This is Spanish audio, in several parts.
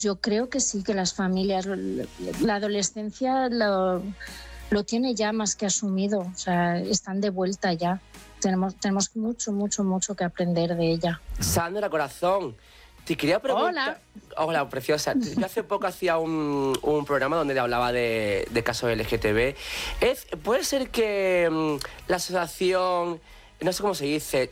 yo creo que sí, que las familias, la adolescencia lo tiene ya más que asumido, o sea, están de vuelta ya. Tenemos mucho que aprender de ella. Sandra, corazón, te quería preguntar... Hola, preciosa. Yo hace poco hacía un programa donde hablaba de casos LGTB. ¿Puede ser que la asociación, no sé cómo se dice,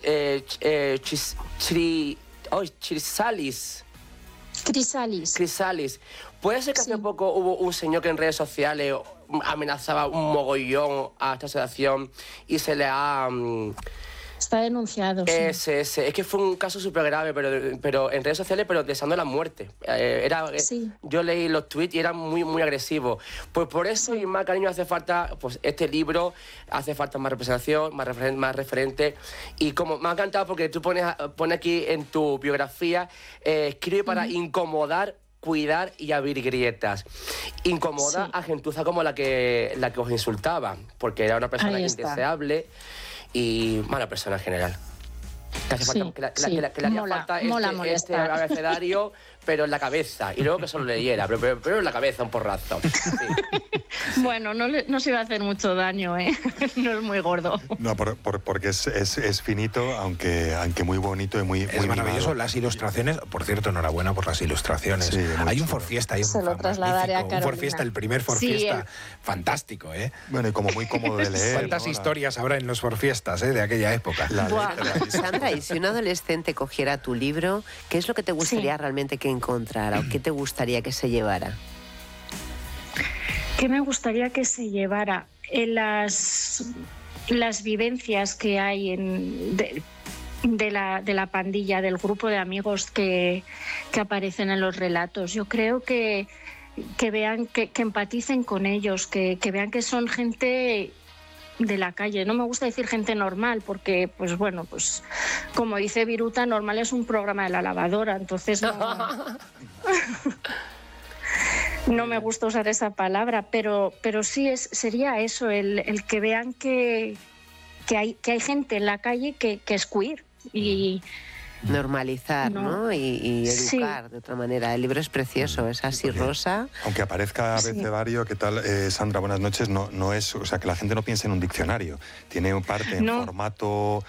Crisalis. ¿Puede ser que hace poco hubo un señor que en redes sociales amenazaba un mogollón a esta asociación y se le ha... Está denunciado, sí. Es que fue un caso súper grave, pero en redes sociales, pero deseando la muerte. Sí. Yo leí los tweets y eran muy agresivos. Pues por eso, y más cariño, hace falta pues este libro, hace falta más representación, más referente. Y como me ha encantado porque tú pones aquí en tu biografía, escribe para incomodar, cuidar y abrir grietas. Incomoda a gentuza como la que os insultaba, porque era una persona indeseable y mala persona en general. Que hace falta, que le haría falta este abecedario, pero en la cabeza, y luego que solo leyera, pero en la cabeza un porrazo. Sí. Bueno, no se va a hacer mucho daño, ¿eh? No es muy gordo. No, porque es finito, aunque muy bonito y muy maravilloso. mimado. Las ilustraciones, por cierto, enhorabuena por las ilustraciones. Sí, hay un Forfiesta ahí, se lo trasladaré a Carolina. Un Forfiesta, el primer Forfiesta, fantástico, ¿eh? Bueno, y como muy cómodo de leer. ¿Cuántas historias habrá en los Forfiestas de aquella época? Sandra, y si un adolescente cogiera tu libro, ¿qué es lo que te gustaría realmente que encontrara o qué te gustaría que se llevara? ¿Qué me gustaría que se llevara? Las vivencias que hay de la pandilla, del grupo de amigos que aparecen en los relatos. Yo creo que vean, que empaticen con ellos, que vean que son gente de la calle. No me gusta decir gente normal porque, pues bueno, pues como dice Viruta, normal es un programa de la lavadora, entonces no me gusta usar esa palabra, pero sí sería eso, el que vean que hay gente en la calle que es queer y... Normalizar, ¿no? Y educar de otra manera. El libro es precioso, es así rosa. Aunque aparezca abecedario, ¿qué tal, Sandra? Buenas noches. No es, o sea, que la gente no piense en un diccionario. Tiene un parte en formato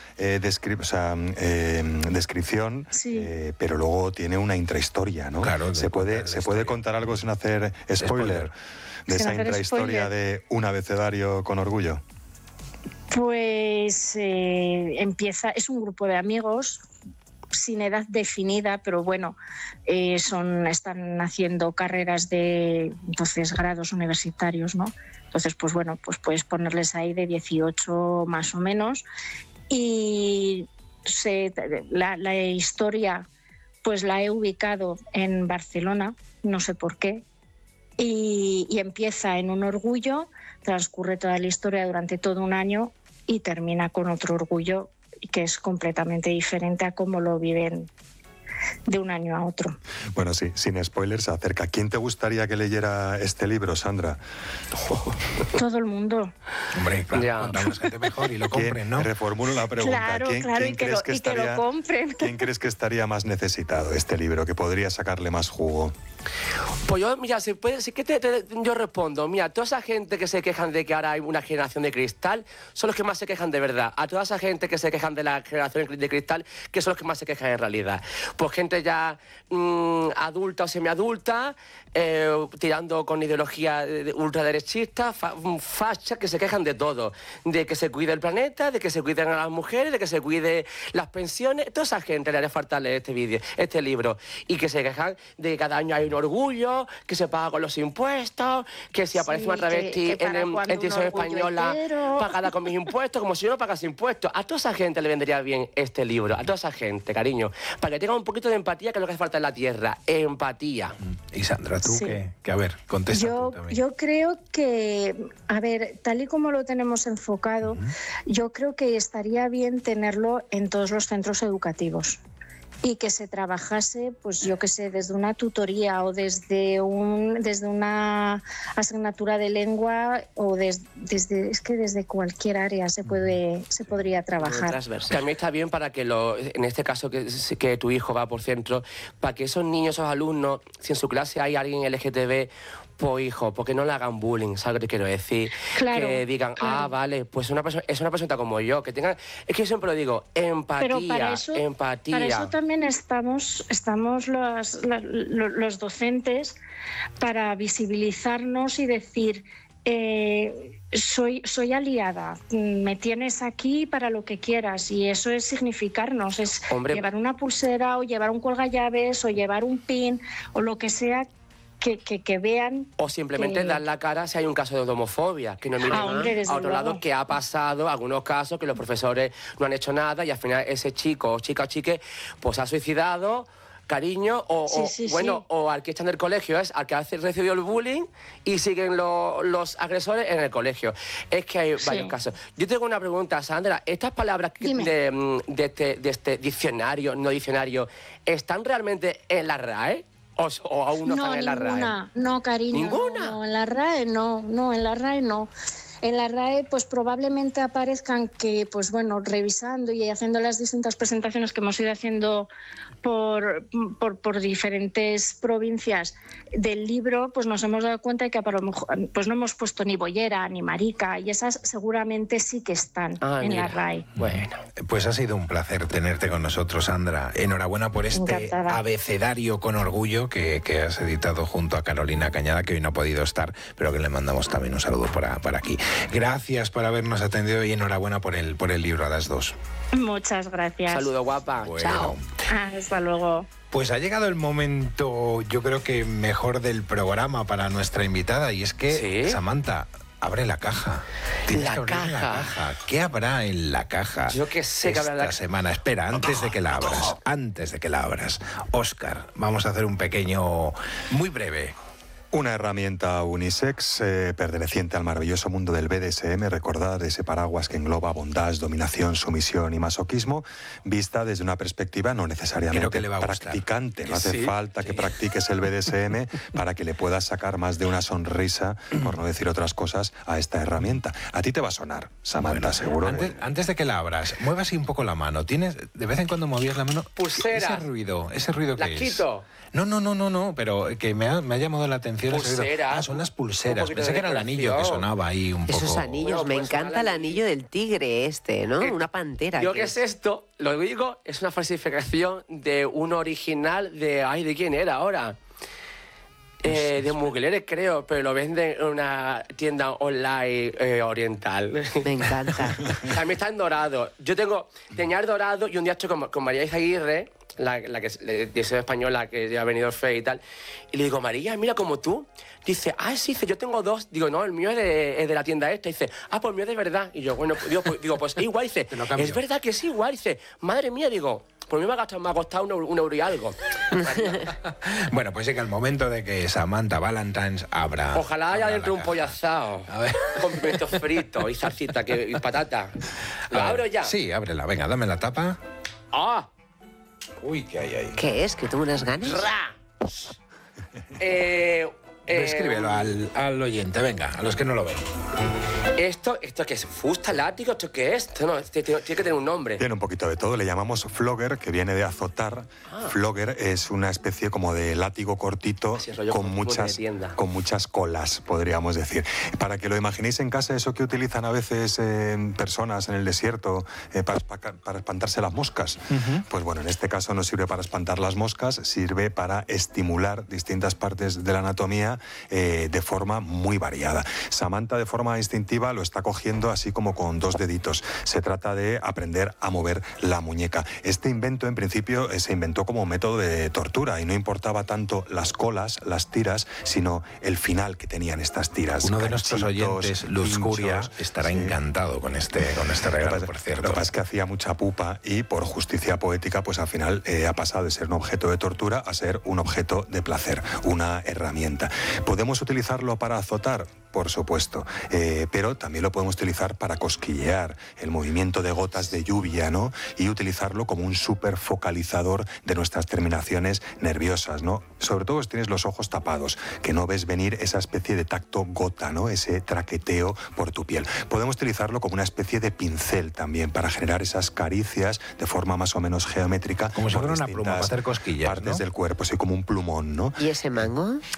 descripción, pero luego tiene una intrahistoria, ¿no? Claro, se puede contar algo sin hacer spoiler de esa intrahistoria de un abecedario con orgullo. Pues empieza, es un grupo de amigos sin edad definida, pero bueno, están haciendo carreras de grados universitarios, ¿no? Entonces, pues bueno, pues puedes ponerles ahí de 18 más o menos. Y la historia, pues la he ubicado en Barcelona, no sé por qué, y empieza en un orgullo, transcurre toda la historia durante todo un año y termina con otro orgullo que es completamente diferente a cómo lo viven de un año a otro. Bueno, sí, sin spoilers, se acerca. ¿Quién te gustaría que leyera este libro, Sandra? Todo el mundo. Hombre, claro, cuanta más gente mejor y lo compren, ¿no? Reformulo la pregunta. Claro, ¿quién crees que lo compren? ¿Quién crees que estaría más necesitado este libro, que podría sacarle más jugo? Pues yo, mira, yo respondo. Mira, toda esa gente que se quejan de que ahora hay una generación de cristal son los que más se quejan de verdad. A toda esa gente que se quejan de la generación de cristal, que son los que más se quejan en realidad. Pues gente ya adulta o semiadulta, tirando con ideología ultraderechista, fachas, que se quejan de todo. De que se cuide el planeta, de que se cuiden a las mujeres, de que se cuide las pensiones. Toda esa gente le haría falta leer este libro. Y que se quejan de que cada año hay un orgullo, que se paga con los impuestos, que si aparece una travesti en televisión española pagada con mis impuestos, como si yo no pagase impuestos. A toda esa gente le vendría bien este libro, a toda esa gente, cariño, para que tenga un poquito de empatía, que es lo que hace falta en la tierra, empatía. Y Sandra, tú que a ver, contesta tú también. Yo creo que, a ver, tal y como lo tenemos enfocado, yo creo que estaría bien tenerlo en todos los centros educativos. y que se trabajase, pues yo qué sé, desde una tutoría o desde una asignatura de lengua o desde cualquier área se podría trabajar. También está bien para que en este caso que tu hijo va por centro, para que esos niños, esos alumnos, si en su clase hay alguien LGTB, pues hijo, porque no le hagan bullying, ¿sabes lo que quiero decir? Claro, que digan, vale, pues es una persona como yo, que tengan, es que yo siempre lo digo, empatía, pero para eso también estamos los docentes, para visibilizarnos y decir, soy aliada, me tienes aquí para lo que quieras, y eso es significarnos, es llevar una pulsera o llevar un colgallaves o llevar un pin o lo que sea, que vean. O simplemente dar la cara si hay un caso de homofobia, que no miren a otro lado, que ha pasado algunos casos que los profesores no han hecho nada y al final ese chico o chica o chique pues ha suicidado, cariño, o al que está en el colegio es al que ha recibido el bullying y siguen los agresores en el colegio. Es que hay varios casos. Yo tengo una pregunta, Sandra. ¿Estas palabras de este diccionario, no diccionario, están realmente en la RAE? ¿O aún no están en la RAE? No, cariño. ¿Ninguna? No, en la RAE no, en la RAE no. En la RAE pues probablemente aparezcan que, pues bueno, revisando y haciendo las distintas presentaciones que hemos ido haciendo por diferentes provincias del libro, pues nos hemos dado cuenta de que a lo mejor pues no hemos puesto ni bollera ni marica, y esas seguramente sí que están en la RAE. Bueno, pues ha sido un placer tenerte con nosotros, Sandra. Enhorabuena por este abecedario con orgullo que has editado junto a Carolina Cañada, que hoy no ha podido estar, pero que le mandamos también un saludo para aquí. Gracias por habernos atendido y enhorabuena por el libro a las dos. Muchas gracias. Saludo, guapa. Bueno. Chao. Hasta luego. Pues ha llegado el momento, yo creo que mejor del programa para nuestra invitada, y es que, Samantha, abre la caja. La caja. ¿Qué habrá en la caja? Yo que sé que habrá esta semana. Espera, antes de que la abras, Óscar, vamos a hacer un pequeño, muy breve. Una herramienta unisex perteneciente al maravilloso mundo del BDSM, recordad ese paraguas que engloba bondage, dominación, sumisión y masoquismo, vista desde una perspectiva no necesariamente practicante. No hace falta que practiques el BDSM para que le puedas sacar más de una sonrisa, por no decir otras cosas, a esta herramienta. A ti te va a sonar, Samantha, seguro. Antes de que la abras, mueva así un poco la mano. ¿Tienes, de vez en cuando movías la mano? Pulsera. Ese ruido que ¿La quito? No, pero que me ha llamado la atención. Pulseras. Son las pulseras. Pensé que era el anillo que sonaba ahí un poco. Esos anillos, me encanta el anillo del tigre ¿no? Una pantera. Yo que es esto, lo digo, es una falsificación de un original de... Ay, ¿de quién era ahora? De Mugler, creo, pero lo venden en una tienda online oriental. Me encanta. También está en dorado. Yo tenía el dorado y un día estoy con María Izaguirre, la que es diseño española, que ya ha venido el FE y tal, y le digo, María, mira como tú. Dice, sí, dice, yo tengo dos. Digo, no, el mío es de la tienda esta. Dice, pues el mío es de verdad. Y yo, bueno, pues es igual. Dice, es verdad que es igual. Dice, madre mía, digo, por mí me ha costado un euro y algo. Bueno, pues llega el momento de que Samantha Valentines abra. Ojalá haya dentro un pollo asado. A ver. Con pimientos fritos y salsita y patata. ¿Lo abro ya? Sí, ábrela. Venga, dame la tapa. Uy, ¿qué hay ahí? ¿Qué es? ¿Que tengo unas ganas? Escríbelo al oyente, venga, a los que no lo ven. ¿Esto qué es? ¿Fusta, látigo? ¿Esto qué es? Tiene que tener un nombre. Tiene un poquito de todo. Le llamamos flogger, que viene de azotar. Flogger es una especie como de látigo cortito con muchas colas, podríamos decir. Para que lo imaginéis en casa, eso que utilizan a veces personas en el desierto para espantarse las moscas. Pues bueno, en este caso no sirve para espantar las moscas, sirve para estimular distintas partes de la anatomía de forma muy variada. Samantha, de forma instintiva, lo está cogiendo así como con dos deditos. Se trata de aprender a mover la muñeca. Este invento, en principio, se inventó como método de tortura y no importaba tanto las colas, las tiras, sino el final que tenían estas tiras. Uno de nuestros oyentes, Luz Curia, estará encantado con este regalo, por cierto. Lo que pasa es que hacía mucha pupa y, por justicia poética, pues al final ha pasado de ser un objeto de tortura a ser un objeto de placer, una herramienta. ¿Podemos utilizarlo para azotar? Por supuesto, pero también lo podemos utilizar para cosquillear, el movimiento de gotas de lluvia, ¿no? Y utilizarlo como un superfocalizador de nuestras terminaciones nerviosas, ¿no? Sobre todo si tienes los ojos tapados, que no ves venir esa especie de tacto gota, ¿no? Ese traqueteo por tu piel. Podemos utilizarlo como una especie de pincel también para generar esas caricias de forma más o menos geométrica. Como si fuera una pluma para hacer cosquillas, partes del cuerpo, así como un plumón, ¿no? ¿Y ese mango?